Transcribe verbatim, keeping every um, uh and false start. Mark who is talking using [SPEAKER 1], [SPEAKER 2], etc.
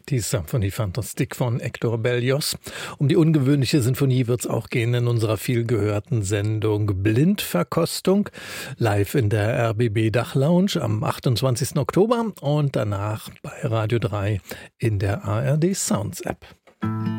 [SPEAKER 1] Die Symphonie Fantastique von Hector Berlioz. Um die ungewöhnliche Sinfonie wird es auch gehen in unserer vielgehörten Sendung Blindverkostung. Live in der R B B Dachlounge am achtundzwanzigsten Oktober und danach bei Radio drei in der A R D Sounds App.